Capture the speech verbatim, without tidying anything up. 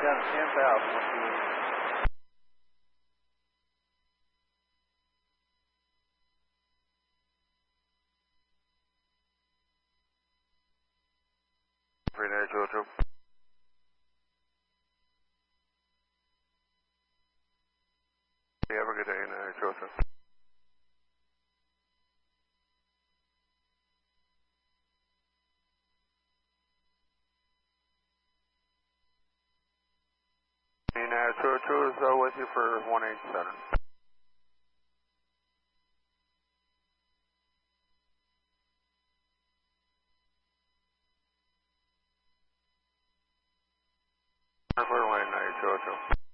down to ten thousand. What's the three nine two two. Have a good day, nine two two. nine two two is uh, with you for one eight seven. Clear line nine two two.